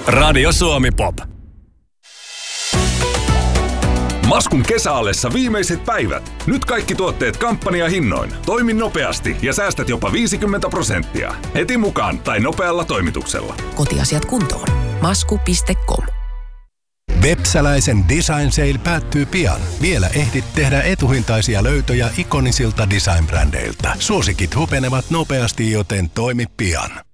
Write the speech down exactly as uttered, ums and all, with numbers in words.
Radio Suomi Pop. Maskun kesäallessa viimeiset päivät. Nyt kaikki tuotteet kampanjahinnoin. Toimi nopeasti ja säästät jopa viisikymmentä prosenttia. Heti mukaan tai nopealla toimituksella. Kotiasiat kuntoon. masku piste com. Vepsäläisen Design Sale päättyy pian. Vielä ehdit tehdä etuhintaisia löytöjä ikonisilta design-brändeiltä. Suosikit hupenevat nopeasti, joten toimi pian.